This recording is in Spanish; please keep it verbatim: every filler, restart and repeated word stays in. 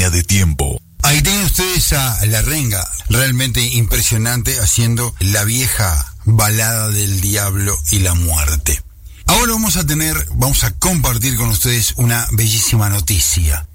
Línea de tiempo. Ahí tienen ustedes a La Renga, realmente impresionante, haciendo la vieja balada del diablo y la muerte. Ahora vamos a tener, vamos a compartir con ustedes una bellísima noticia.